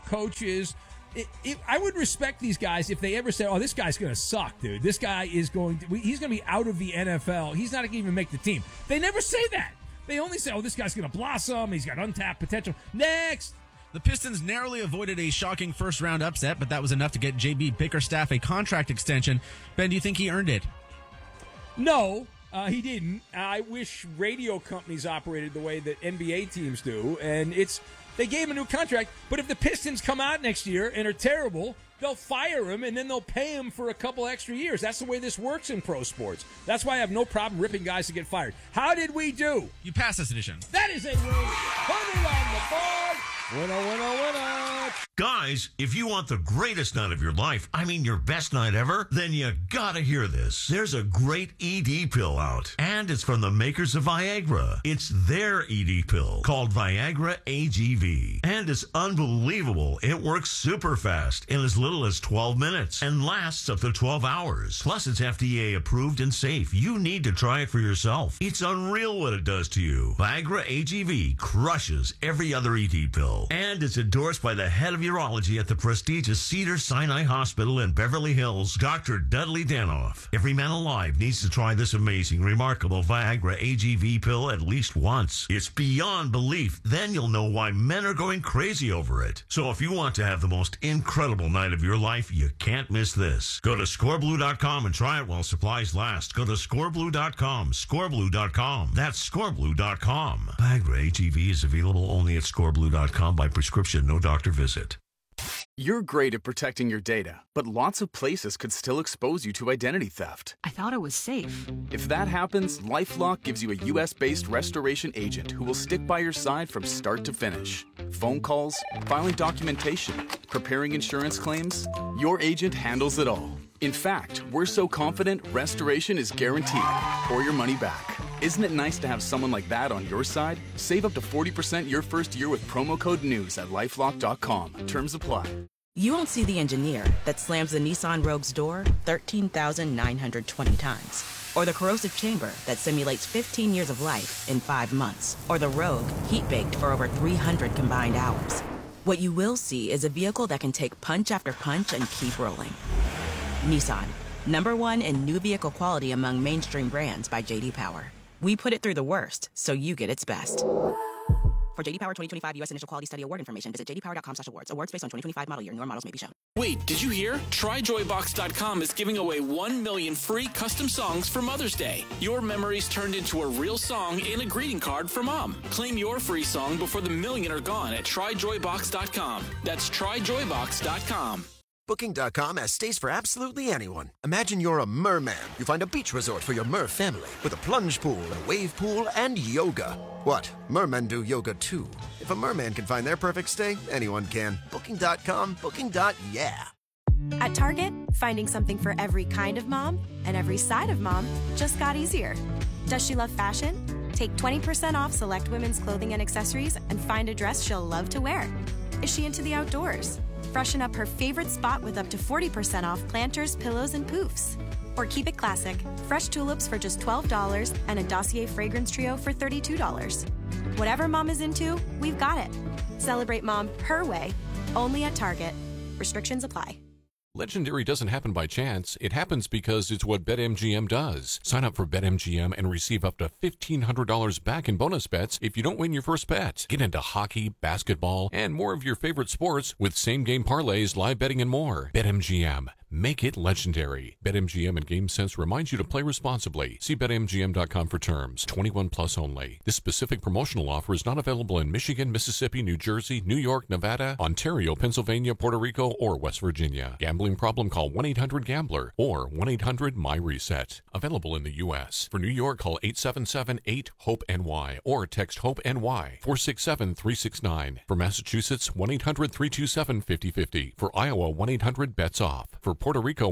coaches. I would respect these guys if they ever said, "Oh, this guy's going to suck, dude. This guy is he's going to be out of the NFL. He's not going to even make the team." They never say that. They only say, "Oh, this guy's going to blossom. He's got untapped potential." Next. The Pistons narrowly avoided a shocking first-round upset, but that was enough to get J.B. Bickerstaff a contract extension. Ben, do you think he earned it? No, he didn't. I wish radio companies operated the way that NBA teams do, and they gave him a new contract, but if the Pistons come out next year and are terrible, they'll fire him, and then they'll pay him for a couple extra years. That's the way this works in pro sports. That's why I have no problem ripping guys to get fired. How did we do? You passed this edition. That is a win. Put it on the board. Winner, winner, winner. Guys, if you want the greatest night of your life, I mean your best night ever, then you gotta hear this. There's a great ED pill out, and it's from the makers of Viagra. It's their ED pill called Viagra AGV, and it's unbelievable. It works super fast in as little as 12 minutes and lasts up to 12 hours. Plus, it's FDA approved and safe. You need to try it for yourself. It's unreal what it does to you. Viagra AGV crushes every other ED pill. And it's endorsed by the head of urology at the prestigious Cedars-Sinai Hospital in Beverly Hills, Dr. Dudley Danoff. Every man alive needs to try this amazing, remarkable Viagra AGV pill at least once. It's beyond belief. Then you'll know why men are going crazy over it. So if you want to have the most incredible night of your life, you can't miss this. Go to scoreblue.com and try it while supplies last. Go to scoreblue.com, scoreblue.com. That's scoreblue.com. Viagra AGV is available only at scoreblue.com by prescription, no doctor visit. You're great at protecting your data, but lots of places could still expose you to identity theft. I thought it was safe. If that happens, LifeLock gives you a U.S.-based restoration agent who will stick by your side from start to finish. Phone calls, filing documentation, preparing insurance claims, your agent handles it all. In fact, we're so confident restoration is guaranteed or your money back. Isn't it nice to have someone like that on your side? Save up to 40% your first year with promo code NEWS at LifeLock.com. Terms apply. You won't see the engineer that slams the Nissan Rogue's door 13,920 times. Or the corrosive chamber that simulates 15 years of life in 5 months. Or the Rogue heat-baked for over 300 combined hours. What you will see is a vehicle that can take punch after punch and keep rolling. Nissan, #1 in new vehicle quality among mainstream brands by J.D. Power. We put it through the worst, so you get its best. For J.D. Power 2025 U.S. Initial Quality Study Award information, visit jdpower.com/awards. Awards based on 2025 model year. Newer models may be shown. Wait, did you hear? TryJoyBox.com is giving away 1 million free custom songs for Mother's Day. Your memories turned into a real song and a greeting card for Mom. Claim your free song before the million are gone at TryJoyBox.com. That's TryJoyBox.com. Booking.com has stays for absolutely anyone. Imagine you're a merman. You find a beach resort for your mer family with a plunge pool, a wave pool, and yoga. What? Mermen do yoga too. If a merman can find their perfect stay, anyone can. Booking.com, booking.yeah. At Target, finding something for every kind of mom and every side of mom just got easier. Does she love fashion? Take 20% off select women's clothing and accessories and find a dress she'll love to wear. Is she into the outdoors? Freshen up her favorite spot with up to 40% off planters, pillows, and poofs. Or keep it classic. Fresh tulips for just $12 and a Dossier fragrance trio for $32. Whatever mom is into, we've got it. Celebrate mom her way, only at Target. Restrictions apply. Legendary doesn't happen by chance. It happens because it's what BetMGM does. Sign up for BetMGM and receive up to $1,500 back in bonus bets if you don't win your first bet. Get into hockey, basketball, and more of your favorite sports with same-game parlays, live betting, and more. BetMGM. Make it legendary. BetMGM and GameSense remind you to play responsibly. See BetMGM.com for terms. 21 plus only. This specific promotional offer is not available in Michigan, Mississippi, New Jersey, New York, Nevada, Ontario, Pennsylvania, Puerto Rico, or West Virginia. Gambling problem? Call 1-800-GAMBLER or 1-800-MY-RESET. Available in the U.S. For New York, call 877-8-HOPE-NY or text HOPE-NY 467-369. For Massachusetts, 1-800-327-5050. For Iowa, 1-800-BETS-OFF. For Puerto Rico,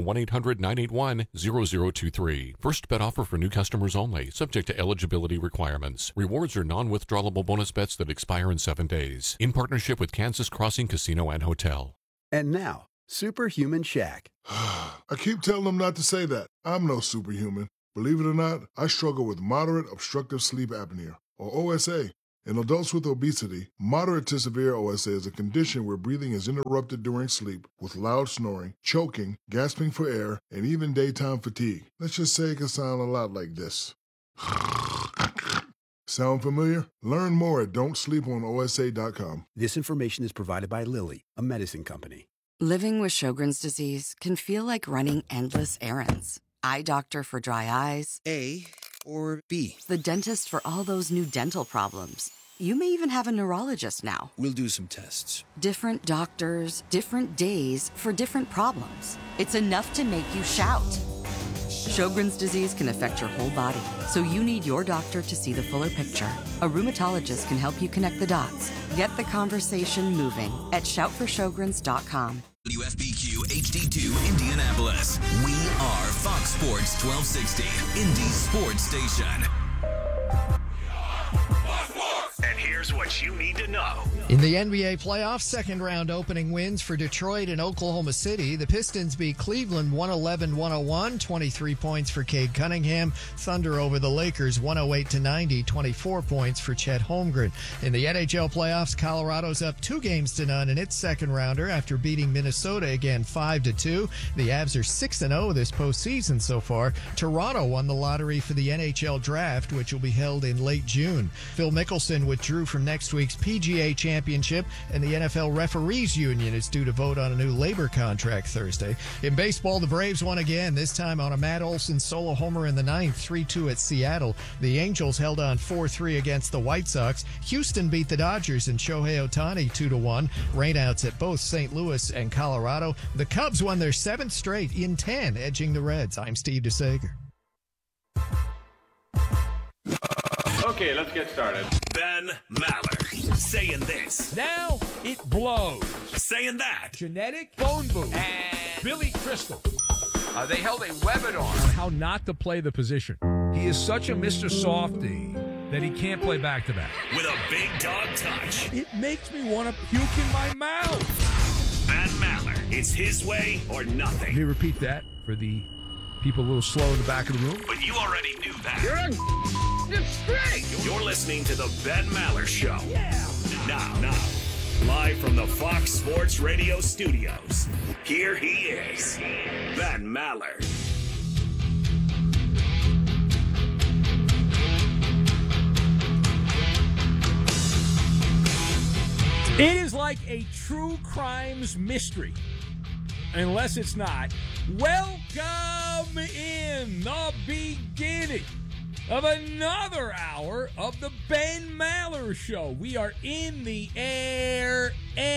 1-800-981-0023. First bet offer for new customers only, subject to eligibility requirements. Rewards are non-withdrawable bonus bets that expire in 7 days. In partnership with Kansas Crossing Casino and Hotel. And now, Superhuman Shaq. I keep telling them not to say that. I'm no superhuman. Believe it or not, I struggle with moderate obstructive sleep apnea, or OSA. In adults with obesity, moderate to severe OSA is a condition where breathing is interrupted during sleep with loud snoring, choking, gasping for air, and even daytime fatigue. Let's just say it can sound a lot like this. Sound familiar? Learn more at don'tsleeponosa.com. This information is provided by Lilly, a medicine company. Living with Sjogren's disease can feel like running endless errands. Eye doctor for dry eyes. A or B? The dentist for all those new dental problems. You may even have a neurologist now. We'll do some tests. Different doctors, different days for different problems. It's enough to make you shout. Sjogren's disease can affect your whole body, so you need your doctor to see the fuller picture. A rheumatologist can help you connect the dots. Get the conversation moving at shoutforsjogrens.com. WFBQ HD2 Indianapolis. We are Fox Sports 1260, Indy Sports Station. And here's what you need to know. In the NBA playoffs, second-round opening wins for Detroit and Oklahoma City. The Pistons beat Cleveland 111-101, 23 points for Cade Cunningham. Thunder over the Lakers 108-90, 24 points for Chet Holmgren. In the NHL playoffs, Colorado's up 2-0 in its second-rounder after beating Minnesota again 5-2. The Avs are 6-0 this postseason so far. Toronto won the lottery for the NHL draft, which will be held in late June. Phil Mickelson withdrew from next week's PGA Championship, and the NFL Referees Union is due to vote on a new labor contract Thursday. In baseball, the Braves won again, this time on a Matt Olson solo homer in the ninth, 3-2 at Seattle. The Angels held on 4-3 against the White Sox. Houston beat the Dodgers and Shohei Ohtani 2-1. Rainouts at both St. Louis and Colorado. The Cubs won their 7th straight in 10, edging the Reds. I'm Steve DeSager. Okay, let's get started. Ben Maller saying this. Now it blows. Saying that. Genetic phone booth. And Billy Crystal. They held a webinar on how not to play the position. He is such a Mr. Softy that he can't play back-to-back. With a big dog touch. It makes me want to puke in my mouth. Ben Maller. It's his way or nothing. Let me repeat that for the people a little slow in the back of the room. But you already knew that. You're listening to the Ben Maller Show. Yeah. Now, live from the Fox Sports Radio studios, here he is, Ben Maller. It is like a true crimes mystery, unless it's not. Welcome in the beginning of another hour of the Ben Maller Show. We are in the air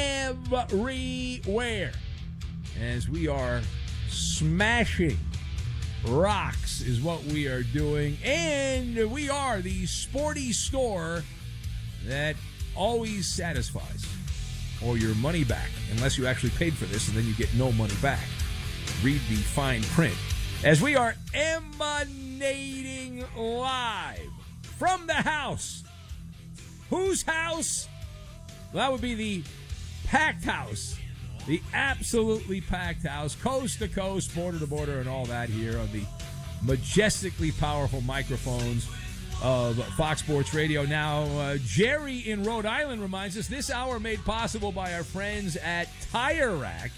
everywhere as we are smashing rocks is what we are doing. And we are the sporty store that always satisfies or your money back, unless you actually paid for this, and then you get no money back. Read the fine print. As we are emanating live from the house. Whose house? Well, that would be the packed house. The absolutely packed house, coast to coast, border to border, and all that here on the majestically powerful microphones of Fox Sports Radio. Now, Jerry in Rhode Island reminds us this hour made possible by our friends at Tire Rack.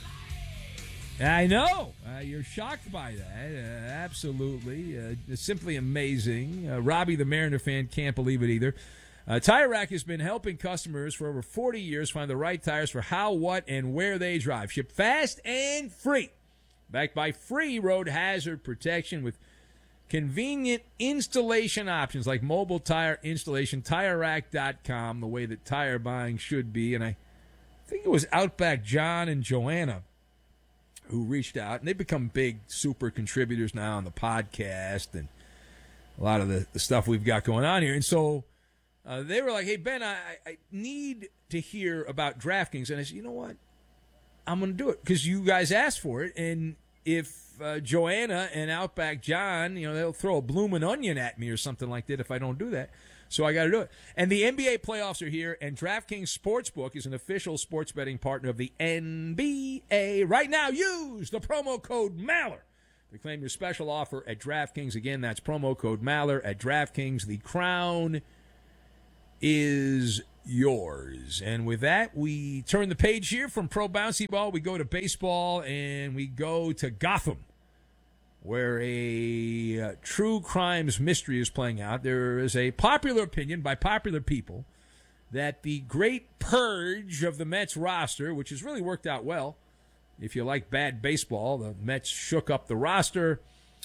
I know. You're shocked by that. Absolutely. It's simply amazing. Robbie, the Mariner fan, can't believe it either. Tire Rack has been helping customers for over 40 years find the right tires for how, what, and where they drive. Shipped fast and free. Backed by free road hazard protection with convenient installation options like mobile tire installation. TireRack.com, the way that tire buying should be. And I think it was Outback John and Joanna who reached out, and they've become big super contributors now on the podcast and a lot of the stuff we've got going on here. And so they were like, hey, Ben, I need to hear about DraftKings. And I said, you know what? I'm going to do it because you guys asked for it. And if Joanna and Outback John, they'll throw a bloomin' onion at me or something like that if I don't do that. So I got to do it. And the NBA playoffs are here, and DraftKings Sportsbook is an official sports betting partner of the NBA. Right now, use the promo code Maller to claim your special offer at DraftKings. Again, that's promo code Maller at DraftKings. The crown is yours. And with that, we turn the page here from pro bouncy ball. We go to baseball, and we go to Gotham, where a true crimes mystery is playing out. There is a popular opinion by popular people that the great purge of the Mets roster, which has really worked out well, if you like bad baseball, the Mets shook up the roster,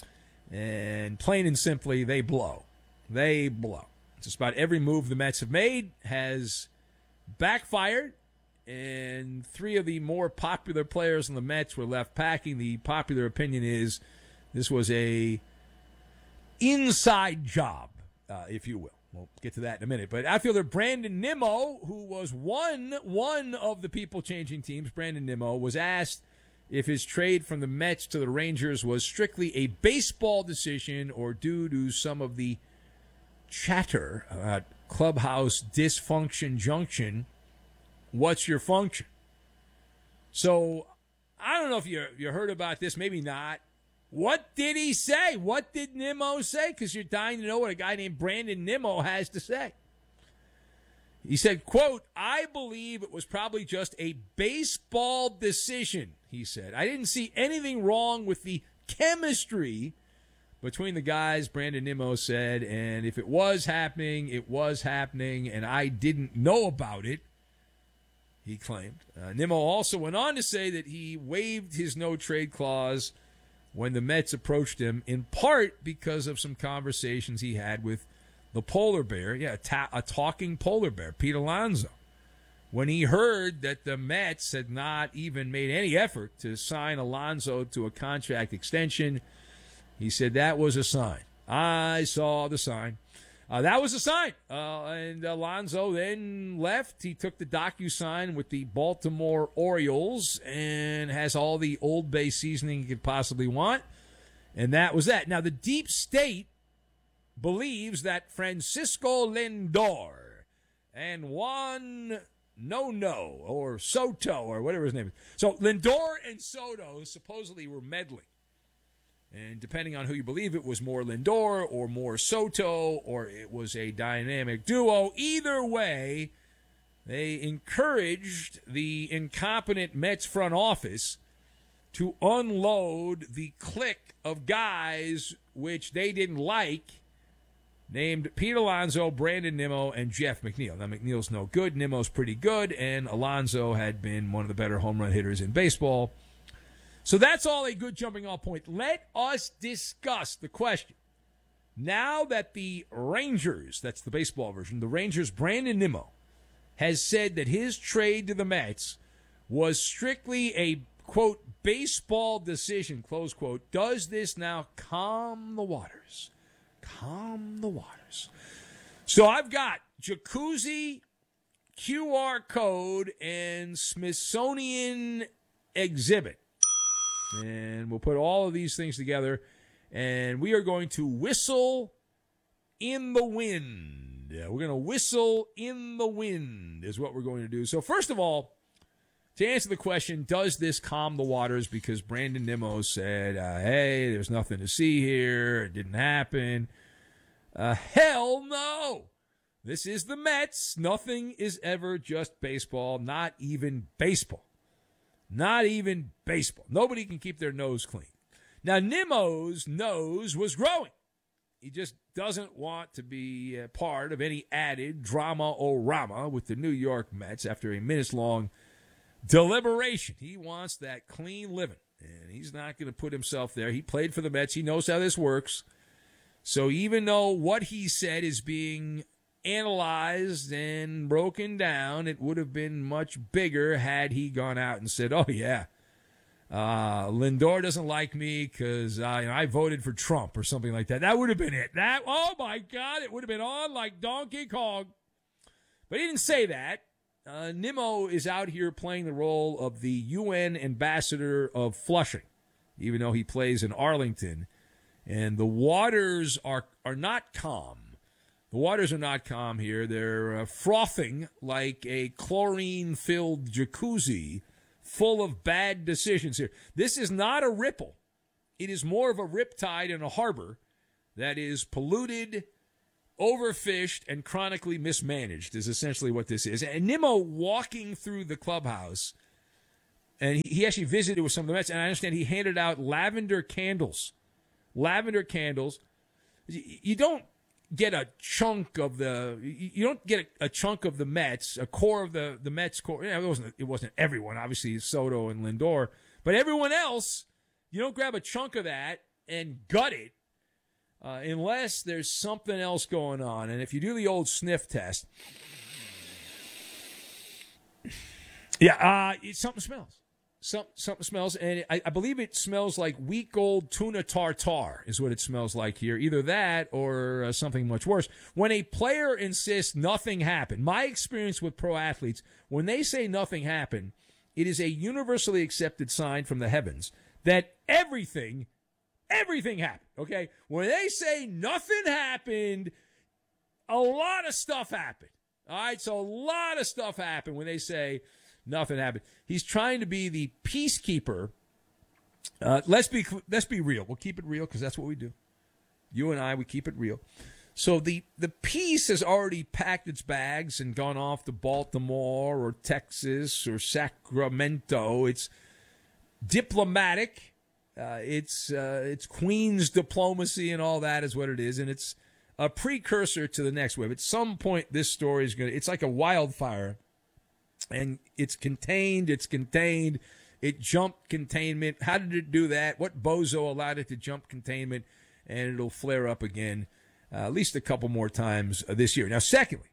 and plain and simply, they blow. They blow. Just about every move the Mets have made has backfired, and three of the more popular players on the Mets were left packing. The popular opinion is this was a inside job, if you will. We'll get to that in a minute. But outfielder Brandon Nimmo, who was one of the people changing teams, Brandon Nimmo, was asked if his trade from the Mets to the Rangers was strictly a baseball decision or due to some of the chatter about clubhouse dysfunction junction. What's your function? So I don't know if you heard about this, maybe not. What did he say? What did Nimmo say? Because you're dying to know what a guy named Brandon Nimmo has to say. He said, quote, "I believe it was probably just a baseball decision," he said. "I didn't see anything wrong with the chemistry between the guys," Brandon Nimmo said, "and if it was happening, it was happening, and I didn't know about it," he claimed. Nimmo also went on to say that he waived his no-trade clause when the Mets approached him, in part because of some conversations he had with the polar bear, a talking polar bear, Pete Alonso. When he heard that the Mets had not even made any effort to sign Alonso to a contract extension, he said that was a sign. I saw the sign. That was a sign. And Alonso then left. He took the DocuSign with the Baltimore Orioles and has all the Old Bay seasoning you could possibly want. And that was that. Now, the deep state believes that Francisco Lindor and Juan or Soto or whatever his name is. So Lindor and Soto supposedly were meddling. And depending on who you believe, it was more Lindor or more Soto, or it was a dynamic duo. Either way, they encouraged the incompetent Mets front office to unload the clique of guys which they didn't like, named Pete Alonso, Brandon Nimmo, and Jeff McNeil. Now, McNeil's no good. Nimmo's pretty good, and Alonso had been one of the better home run hitters in baseball. So that's all a good jumping-off point. Let us discuss the question. Now that the Rangers, that's the baseball version, the Rangers' Brandon Nimmo has said that his trade to the Mets was strictly a, quote, baseball decision, close quote, does this now calm the waters? Calm the waters. So I've got Jacuzzi, QR code, and Smithsonian exhibit. And we'll put all of these things together, and we are going to whistle in the wind. We're going to whistle in the wind is what we're going to do. So first of all, to answer the question, does this calm the waters? Because Brandon Nimmo said, hey, there's nothing to see here. It didn't happen. Hell no. This is the Mets. Nothing is ever just baseball, not even baseball. Not even baseball. Nobody can keep their nose clean. Now, Nimmo's nose was growing. He just doesn't want to be a part of any added drama-o-rama with the New York Mets after a minutes-long deliberation. He wants that clean living, and he's not going to put himself there. He played for the Mets. He knows how this works. So even though what he said is being analyzed and broken down, it would have been much bigger had he gone out and said, oh, yeah, Lindor doesn't like me because I voted for Trump or something like that. That would have been it. Oh, my God, it would have been on like Donkey Kong. But he didn't say that. Nimmo is out here playing the role of the UN ambassador of Flushing, even though he plays in Arlington. And the waters are not calm. The waters are not calm here. They're frothing like a chlorine-filled jacuzzi full of bad decisions here. This is not a ripple. It is more of a riptide in a harbor that is polluted overfished, and chronically mismanaged is essentially what this is. And Nimmo walking through the clubhouse, and he actually visited with some of the Mets, and I understand he handed out lavender candles. Lavender candles. You don't get a chunk of the Mets, a core of the Mets core. It wasn't everyone, obviously Soto and Lindor, but everyone else, you don't grab a chunk of that and gut it unless there's something else going on. And if you do the old sniff test, something smells. Something smells, and I believe it smells like week-old tuna tartare is what it smells like here. Either that or something much worse. When a player insists nothing happened, my experience with pro athletes, when they say nothing happened, it is a universally accepted sign from the heavens that everything happened, okay? When they say nothing happened, a lot of stuff happened. All right, so a lot of stuff happened when they say nothing happened. He's trying to be the peacekeeper. Let's be real. We'll keep it real because that's what we do. You and I, we keep it real. So the peace has already packed its bags and gone off to Baltimore or Texas or Sacramento. It's diplomatic. It's Queen's diplomacy and all that is what it is, and it's a precursor to the next wave. At some point, this story is it's like a wildfire. And it's contained. It jumped containment. How did it do that? What bozo allowed it to jump containment? And it'll flare up again at least a couple more times this year. Now, secondly,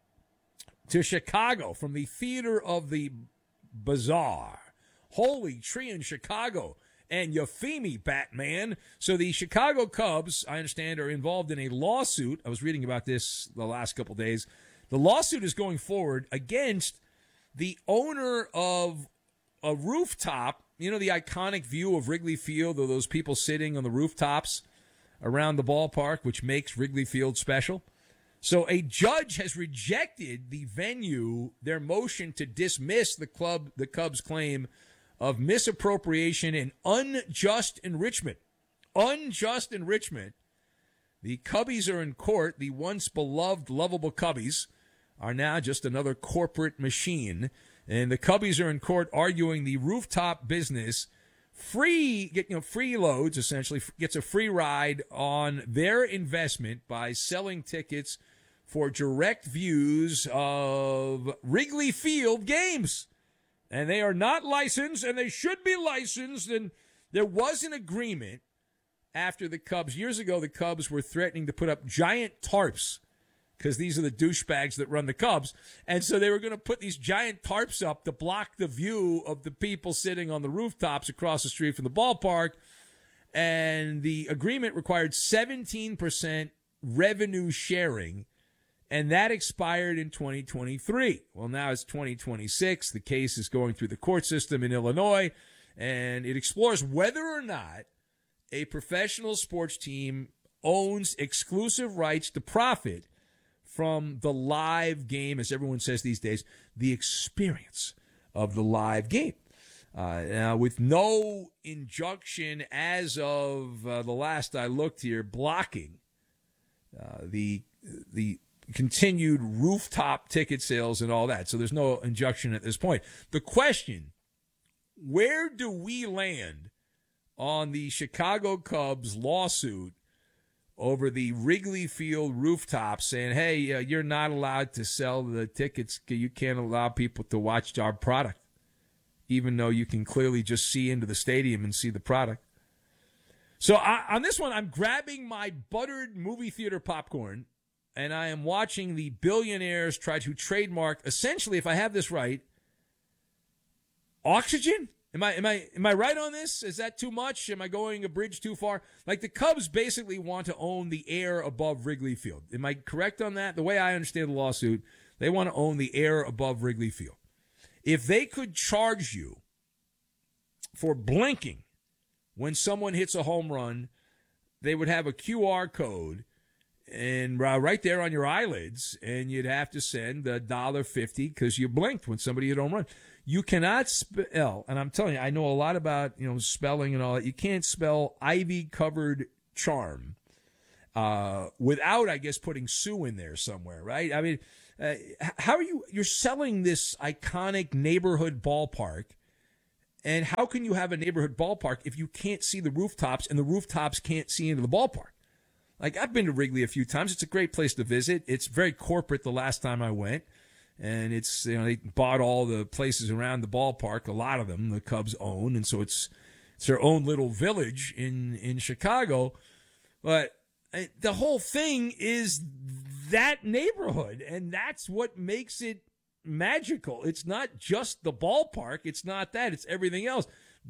to Chicago from the Theater of the Bizarre. Holy tree in Chicago. And Euphemie, Batman. So the Chicago Cubs, I understand, are involved in a lawsuit. I was reading about this the last couple days. The lawsuit is going forward against the owner of a rooftop, the iconic view of Wrigley Field, of those people sitting on the rooftops around the ballpark, which makes Wrigley Field special. So a judge has rejected the venue, their motion to dismiss the Cubs' claim of misappropriation and unjust enrichment. Unjust enrichment. The Cubbies are in court. The once beloved, lovable Cubbies are now just another corporate machine. And the Cubbies are in court arguing the rooftop business free loads, essentially, gets a free ride on their investment by selling tickets for direct views of Wrigley Field games. And they are not licensed, and they should be licensed. And there was an agreement after the Cubs. Years ago, the Cubs were threatening to put up giant tarps because these are the douchebags that run the Cubs. And so they were going to put these giant tarps up to block the view of the people sitting on the rooftops across the street from the ballpark. And the agreement required 17% revenue sharing, and that expired in 2023. Well, now it's 2026. The case is going through the court system in Illinois, and it explores whether or not a professional sports team owns exclusive rights to profit from the live game, as everyone says these days, the experience of the live game. Now, with no injunction as of the last I looked here, blocking the continued rooftop ticket sales and all that. So there's no injunction at this point. The question, where do we land on the Chicago Cubs lawsuit over the Wrigley Field rooftops saying, hey, you're not allowed to sell the tickets. You can't allow people to watch our product, even though you can clearly just see into the stadium and see the product. So on this one, I'm grabbing my buttered movie theater popcorn, and I am watching the billionaires try to trademark, essentially, if I have this right, oxygen? Am I right on this? Is that too much? Am I going a bridge too far? Like, the Cubs basically want to own the air above Wrigley Field. Am I correct on that? The way I understand the lawsuit, they want to own the air above Wrigley Field. If they could charge you for blinking when someone hits a home run, they would have a QR code and right there on your eyelids, and you'd have to send $1.50 because you blinked when somebody hit a home run. You cannot spell, and I'm telling you, I know a lot about spelling and all that. You can't spell ivy-covered charm without, I guess, putting Sue in there somewhere, right? I mean, how are you're selling this iconic neighborhood ballpark, and how can you have a neighborhood ballpark if you can't see the rooftops and the rooftops can't see into the ballpark? Like, I've been to Wrigley a few times. It's a great place to visit. It's very corporate the last time I went. And it's, they bought all the places around the ballpark, a lot of them the Cubs own. And so it's their own little village in Chicago. But the whole thing is that neighborhood. And that's what makes it magical. It's not just the ballpark. It's not that. It's everything else.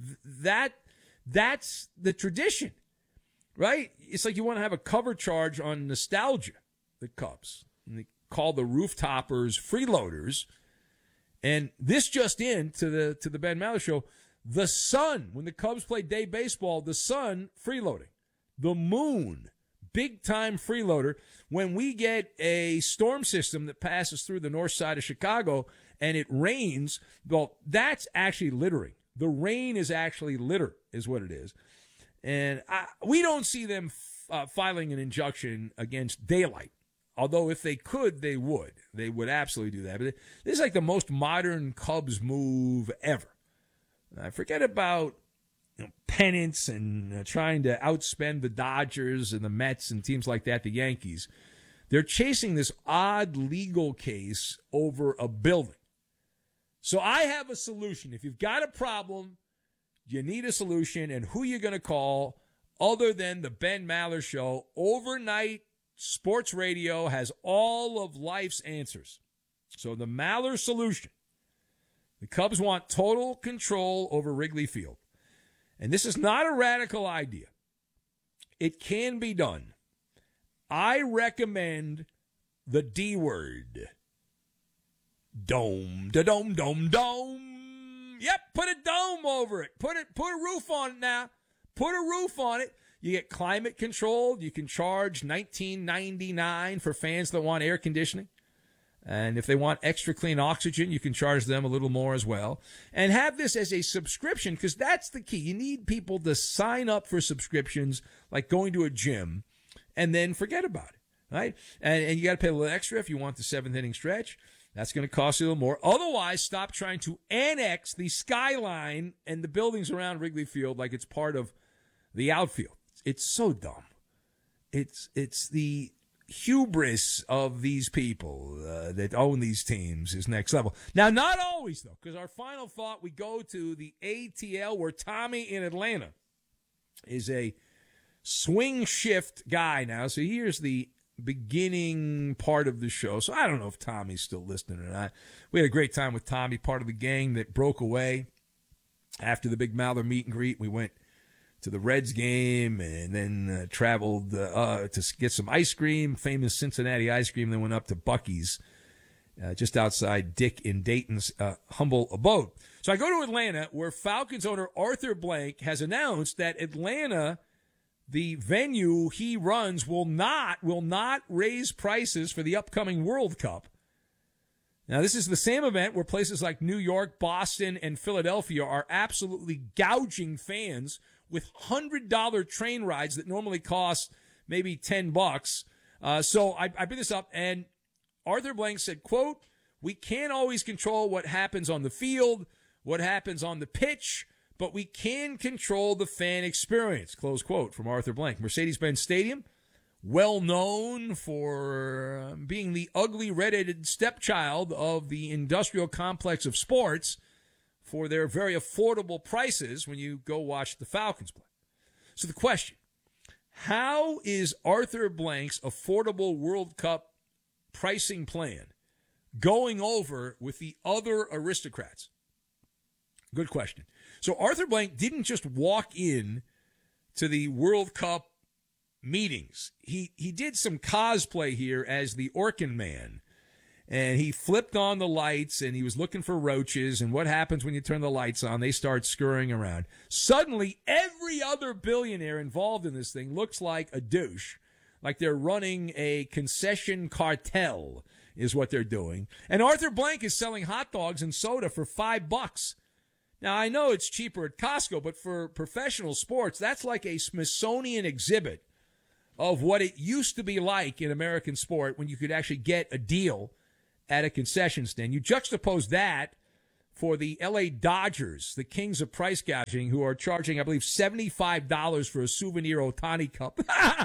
That's the tradition. Right? It's like you want to have a cover charge on nostalgia, the Cubs. And they call the rooftoppers freeloaders. And this just in to the Ben Maller Show, the sun, when the Cubs play day baseball, the sun freeloading. The moon, big time freeloader. When we get a storm system that passes through the north side of Chicago and it rains, well, that's actually littering. The rain is actually litter, is what it is. And we don't see them filing an injunction against daylight. Although if they could, they would. They would absolutely do that. But this is like the most modern Cubs move ever. Forget about pennants and trying to outspend the Dodgers and the Mets and teams like that, the Yankees. They're chasing this odd legal case over a building. So I have a solution. If you've got a problem, you need a solution, and who you're going to call other than the Ben Maller Show. Overnight sports radio has all of life's answers. So the Maller solution. The Cubs want total control over Wrigley Field. And this is not a radical idea. It can be done. I recommend the D word. Dome, da-dome, dome, dome. Yep, put a dome over it. Put a roof on it now. Put a roof on it. You get climate controlled. You can charge $19.99 for fans that want air conditioning. And if they want extra clean oxygen, you can charge them a little more as well. And have this as a subscription, because that's the key. You need people to sign up for subscriptions, like going to a gym, and then forget about it, right? And you got to pay a little extra if you want the seventh inning stretch. That's going to cost you a little more. Otherwise, stop trying to annex the skyline and the buildings around Wrigley Field like it's part of the outfield. It's so dumb. It's the hubris of these people that own these teams is next level. Now, not always, though, because our final thought, we go to the ATL, where Tommy in Atlanta is a swing shift guy now. So here's the beginning part of the show. So I don't know if Tommy's still listening or not. We had a great time with Tommy, part of the gang that broke away after the big Maller meet and greet. We went to the Reds game and then traveled to get some ice cream, famous Cincinnati ice cream, then went up to Buc-ee's just outside Dick in Dayton's humble abode. So I go to Atlanta, where Falcons owner Arthur Blank has announced that Atlanta, the venue he runs, will not raise prices for the upcoming World Cup. Now, this is the same event where places like New York, Boston, and Philadelphia are absolutely gouging fans with $100 train rides that normally cost maybe $10. So I bring this up, and Arthur Blank said, quote, "We can't always control what happens on the field, what happens on the pitch, but we can control the fan experience," close quote from Arthur Blank. Mercedes-Benz Stadium, well known for being the ugly redheaded stepchild of the industrial complex of sports, for their very affordable prices when you go watch the Falcons play. So the question, how is Arthur Blank's affordable World Cup pricing plan going over with the other aristocrats? Good question. So Arthur Blank didn't just walk in to the World Cup meetings. He did some cosplay here as the Orkin Man. And he flipped on the lights, and he was looking for roaches. And what happens when you turn the lights on? They start scurrying around. Suddenly, every other billionaire involved in this thing looks like a douche, like they're running a concession cartel is what they're doing. And Arthur Blank is selling hot dogs and soda for $5. Now, I know it's cheaper at Costco, but for professional sports, that's like a Smithsonian exhibit of what it used to be like in American sport when you could actually get a deal at a concession stand. You juxtapose that for the L.A. Dodgers, the kings of price gouging, who are charging, I believe, $75 for a souvenir Ohtani cup.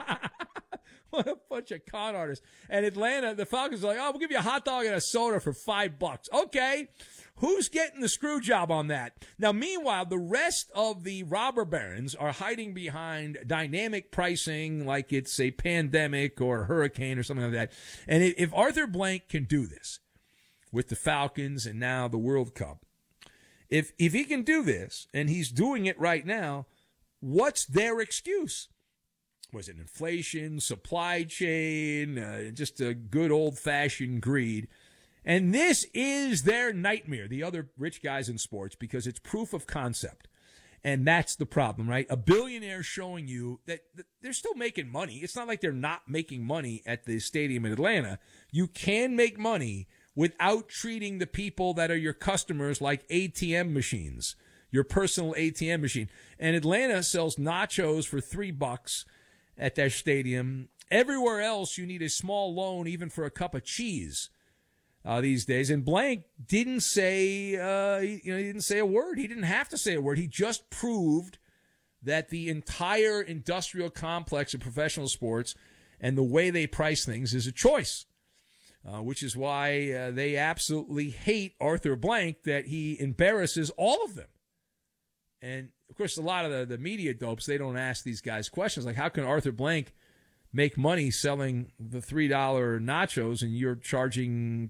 What a bunch of con artists. And Atlanta, the Falcons are like, oh, we'll give you a hot dog and a soda for $5. Okay. Who's getting the screw job on that? Now, meanwhile, the rest of the robber barons are hiding behind dynamic pricing like it's a pandemic or a hurricane or something like that. And if Arthur Blank can do this with the Falcons and now the World Cup, if he can do this, and he's doing it right now, what's their excuse? Was it inflation, supply chain, just a good old-fashioned greed? And this is their nightmare, the other rich guys in sports, because it's proof of concept. And that's the problem, right? A billionaire showing you that they're still making money. It's not like they're not making money at the stadium in Atlanta. You can make money without treating the people that are your customers like ATM machines, your personal ATM machine. And Atlanta sells nachos for $3 at their stadium. Everywhere else, you need a small loan, even for a cup of cheese these days. And Blank didn't say, he didn't say a word. He didn't have to say a word. He just proved that the entire industrial complex of professional sports and the way they price things is a choice, which is why they absolutely hate Arthur Blank, that he embarrasses all of them. And, of course, a lot of the media dopes, they don't ask these guys questions like, how can Arthur Blank make money selling the $3 nachos and you're charging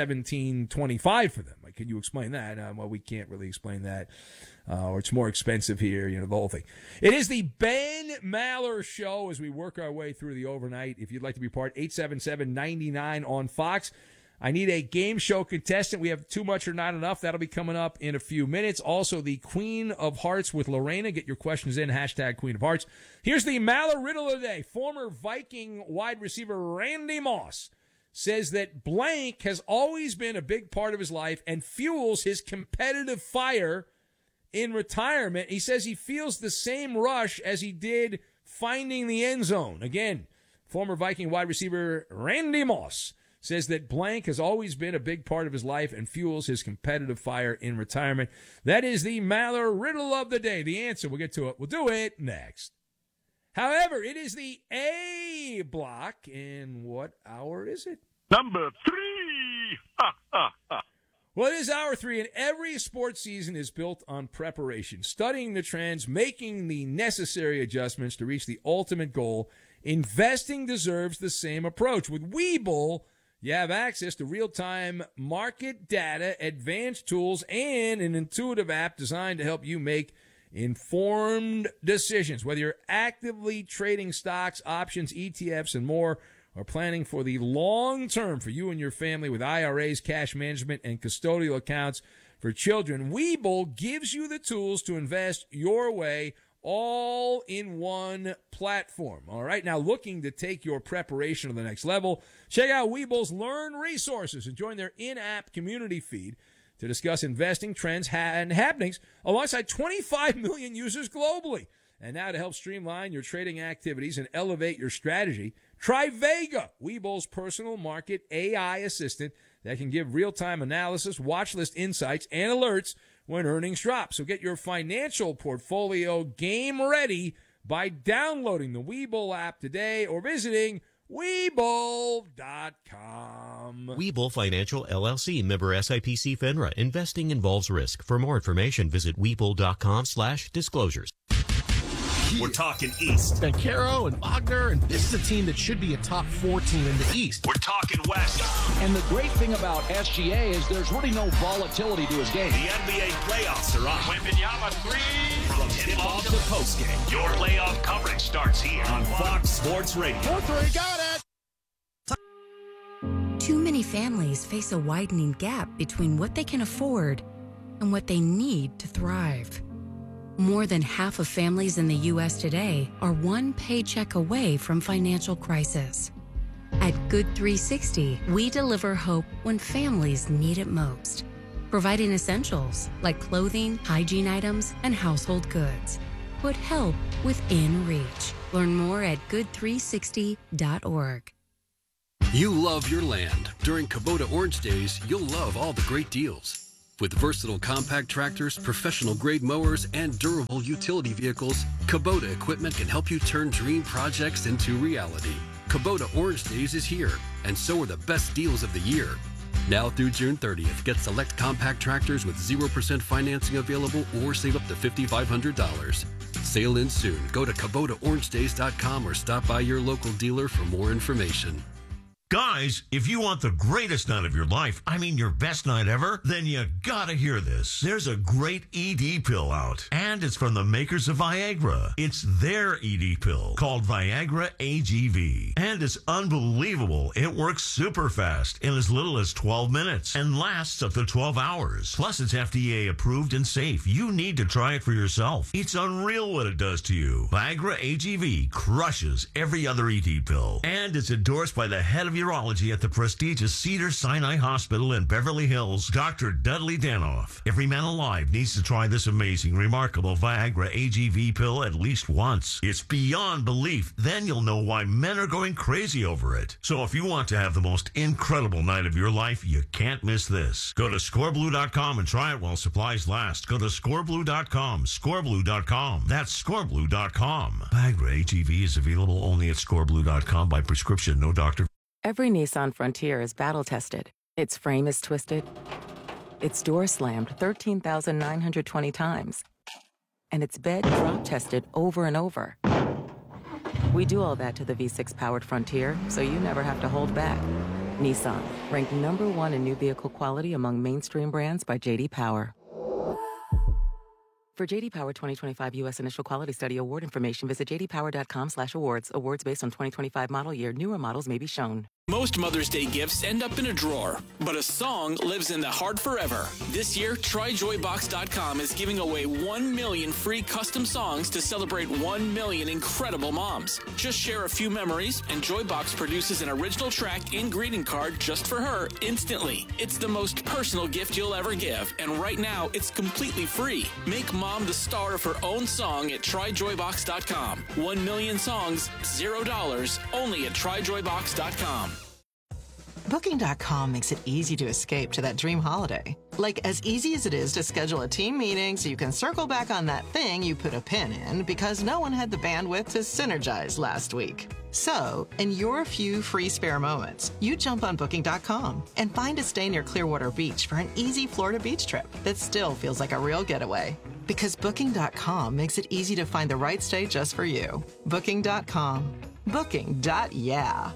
$17.25 for them? Like, can you explain that? Well, we can't really explain that. Or it's more expensive here, the whole thing. It is the Ben Maller Show as we work our way through the overnight. If you'd like to be part, 877-99 on Fox. I need a game show contestant. We have Too Much or Not Enough. That'll be coming up in a few minutes. Also, the Queen of Hearts with Lorena. Get your questions in, hashtag Queen of Hearts. Here's the Maller Riddle of the day. Former Viking wide receiver Randy Moss says that Blank has always been a big part of his life and fuels his competitive fire in retirement. He says he feels the same rush as he did finding the end zone. Again, former Viking wide receiver Randy Moss says that Blank has always been a big part of his life and fuels his competitive fire in retirement. That is the Maller Riddle of the day. The answer, we'll get to it. We'll do it next. However, it is the A block. And what hour is it? Number 3. Well, it is hour 3, and every sports season is built on preparation, studying the trends, making the necessary adjustments to reach the ultimate goal. Investing deserves the same approach. With Webull, you have access to real-time market data, advanced tools, and an intuitive app designed to help you make informed decisions. Whether you're actively trading stocks, options, ETFs, and more, or planning for the long term for you and your family with IRAs, cash management, and custodial accounts for children, Webull gives you the tools to invest your way, all in one platform. All right, now looking to take your preparation to the next level, check out Webull's Learn resources and join their in-app community feed to discuss investing trends and happenings alongside 25 million users globally. And now to help streamline your trading activities and elevate your strategy, try Vega, Webull's personal market AI assistant that can give real-time analysis, watch list insights, and alerts when earnings drop. So get your financial portfolio game ready by downloading the Webull app today or visiting Webull.com. Webull Financial LLC, member SIPC FINRA. Investing involves risk. For more information, visit Webull.com/disclosures. We're talking East. And Caro and Wagner, and this is a team that should be a top 4 team in the East. We're talking West. And the great thing about SGA is there's really no volatility to his game. The NBA playoffs are on. Wembanyama 3. From tip-off to postgame, your playoff coverage starts here on Fox Sports Radio. 4-3, got it! Too many families face a widening gap between what they can afford and what they need to thrive. More than half of families in the U.S. today are one paycheck away from financial crisis. At Good 360, we deliver hope when families need it most, providing essentials like clothing, hygiene items, and household goods. put help within reach. Learn more at good360.org. You love your land. During Kubota Orange Days, you'll love all the great deals. With versatile compact tractors, professional-grade mowers, and durable utility vehicles, Kubota equipment can help you turn dream projects into reality. Kubota Orange Days is here, and so are the best deals of the year. Now through June 30th, get select compact tractors with 0% financing available or save up to $5,500. Sale ends soon. Go to KubotaOrangeDays.com or stop by your local dealer for more information. Guys, if you want the greatest night of your life, I mean your best night ever, then you gotta hear this. There's a great ED pill out, and it's from the makers of Viagra. It's their ED pill called Viagra AGV, and it's unbelievable. It works super fast in as little as 12 minutes and lasts up to 12 hours. Plus, it's FDA approved and safe. You need to try it for yourself. It's unreal what it does to you. Viagra AGV crushes every other ED pill, and it's endorsed by the head of urology at the prestigious Cedars-Sinai Hospital in Beverly Hills, Dr. Dudley Danoff. Every man alive needs to try this amazing, remarkable Viagra AGV pill at least once. It's beyond belief. Then you'll know why men are going crazy over it. So if you want to have the most incredible night of your life, you can't miss this. Go to scoreblue.com and try it while supplies last. Go to scoreblue.com, scoreblue.com. That's scoreblue.com. Viagra AGV is available only at scoreblue.com by prescription, no doctor. Every Nissan Frontier is battle-tested. Its frame is twisted. Its door slammed 13,920 times. And its bed drop-tested over and over. We do all that to the V6-powered Frontier, so you never have to hold back. Nissan, ranked #1 in new vehicle quality among mainstream brands by J.D. Power. For J.D. Power 2025 U.S. Initial Quality Study award information, visit jdpower.com/awards. Awards based on 2025 model year. Newer models may be shown. Most Mother's Day gifts end up in a drawer, but a song lives in the heart forever. This year, TryJoyBox.com is giving away 1 million free custom songs to celebrate 1 million incredible moms. Just share a few memories, and Joybox produces an original track and greeting card just for her instantly. It's the most personal gift you'll ever give, and right now, it's completely free. Make mom the star of her own song at TryJoyBox.com. 1 million songs, $0, only at TryJoyBox.com. Booking.com makes it easy to escape to that dream holiday. Like as easy as it is to schedule a team meeting so you can circle back on that thing you put a pin in because no one had the bandwidth to synergize last week. So, in your few free spare moments, you jump on Booking.com and find a stay near Clearwater Beach for an easy Florida beach trip that still feels like a real getaway. Because Booking.com makes it easy to find the right stay just for you. Booking.com. Booking.yeah.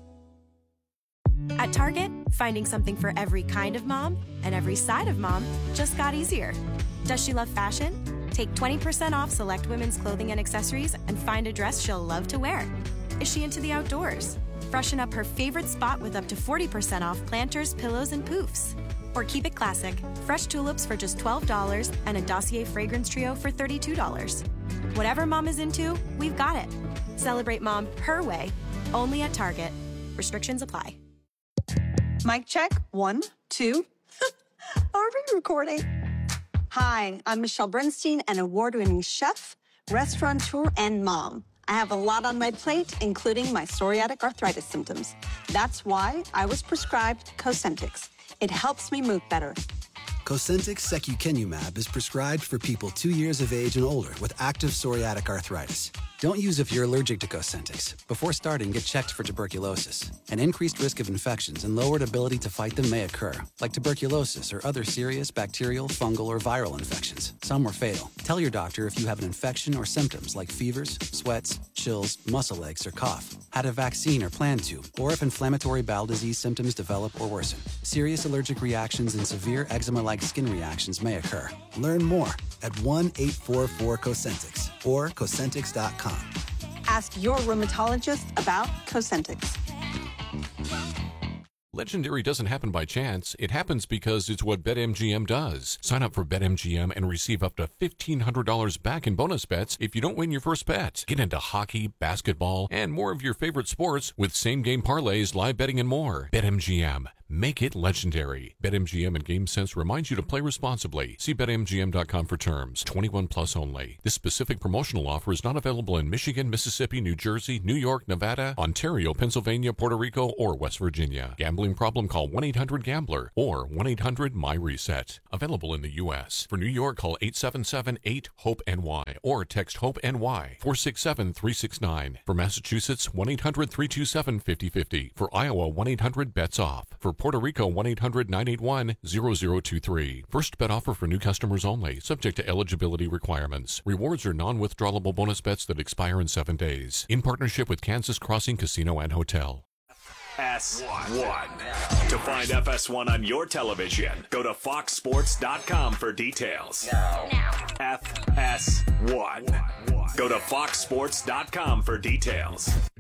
At Target, finding something for every kind of mom and every side of mom just got easier. Does she love fashion? Take 20% off select women's clothing and accessories and find a dress she'll love to wear. Is she into the outdoors? Freshen up her favorite spot with up to 40% off planters, pillows, and poofs. Or keep it classic, fresh tulips for just $12 and a Dossier fragrance trio for $32. Whatever mom is into, we've got it. Celebrate mom her way, only at Target. Restrictions apply. Mic check. 1, 2. Are we recording? Hi, I'm Michelle Bernstein, an award-winning chef, restaurateur, and mom. I have a lot on my plate, including my psoriatic arthritis symptoms. That's why I was prescribed Cosentyx. It helps me move better. Cosentyx secukinumab is prescribed for people 2 years of age and older with active psoriatic arthritis. Don't use if you're allergic to Cosentyx. Before starting, get checked for tuberculosis. An increased risk of infections and lowered ability to fight them may occur, like tuberculosis or other serious bacterial, fungal, or viral infections. Some are fatal. Tell your doctor if you have an infection or symptoms like fevers, sweats, chills, muscle aches, or cough, had a vaccine or plan to, or if inflammatory bowel disease symptoms develop or worsen. Serious allergic reactions and severe eczema-like skin reactions may occur. Learn more at 1-844-COSENTYX or Cosentyx.com. Ask your rheumatologist about Cosentyx. Legendary doesn't happen by chance. It happens because it's what BetMGM does. Sign up for BetMGM and receive up to $1,500 back in bonus bets if you don't win your first bet. Get into hockey, basketball, and more of your favorite sports with same-game parlays, live betting, and more. BetMGM. Make it legendary. BetMGM and GameSense reminds you to play responsibly. See BetMGM.com for terms. 21 plus only. This specific promotional offer is not available in Michigan, Mississippi, New Jersey, New York, Nevada, Ontario, Pennsylvania, Puerto Rico, or West Virginia. Gambling problem? Call 1-800-GAMBLER or 1-800-MyReset. Available in the U.S. For New York, call 877-8-HOPE-NY or text HOPE-NY 467-369. For Massachusetts, 1-800-327-5050. For Iowa, 1-800-BETS-OFF. For Puerto Rico, 1-800-981-0023. First bet offer for new customers only, subject to eligibility requirements. Rewards are non-withdrawable bonus bets that expire in 7 days. In partnership with Kansas Crossing Casino and Hotel. FS1. To find FS1 on your television, go to foxsports.com for details. FS1. Go to foxsports.com for details.